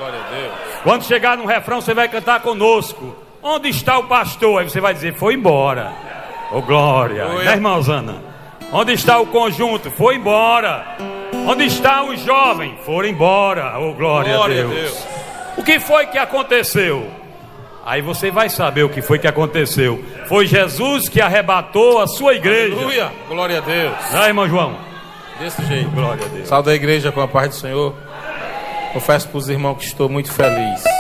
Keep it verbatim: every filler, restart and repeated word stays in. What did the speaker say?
Glória a Deus. Quando chegar no refrão, você vai cantar conosco. Onde está o pastor? Aí você vai dizer, foi embora. Ô oh, glória. Oi. Né, irmã Osana? Onde está o conjunto? Foi embora. Onde está os jovens? Foram embora. Ô oh, glória, glória a, Deus. a Deus. O que foi que aconteceu? Aí você vai saber o que foi que aconteceu. Foi Jesus que arrebatou a sua igreja. Aleluia. Glória a Deus. Ah, irmão João. Desse jeito. Glória a Deus. Salve a igreja com a paz do Senhor. Confesso para os irmãos que estou muito feliz.